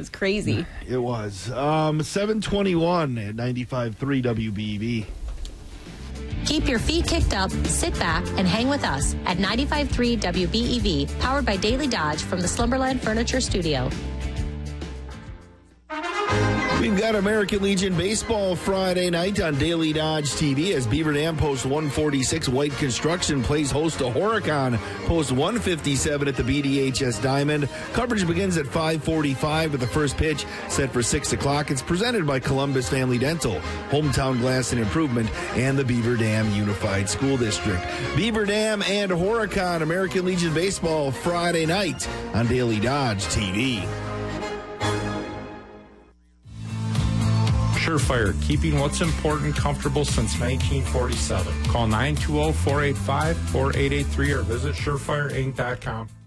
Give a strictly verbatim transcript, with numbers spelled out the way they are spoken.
was crazy. It was. Um, seven twenty-one at ninety-five point three W B E V. Keep your feet kicked up, sit back, and hang with us at ninety-five point three W B E V, powered by Daily Dodge from the Slumberland Furniture Studio. We've got American Legion Baseball Friday night on Daily Dodge T V as Beaver Dam Post one forty-six White Construction plays host to Horicon Post one fifty-seven at the B D H S Diamond. Coverage begins at five forty-five with the first pitch set for six o'clock. It's presented by Columbus Family Dental, Hometown Glass and Improvement, and the Beaver Dam Unified School District. Beaver Dam and Horicon, American Legion Baseball Friday night on Daily Dodge T V. Surefire, keeping what's important comfortable since nineteen forty-seven. Call nine two zero, four eight five, four eight eight three or visit surefire inc dot com.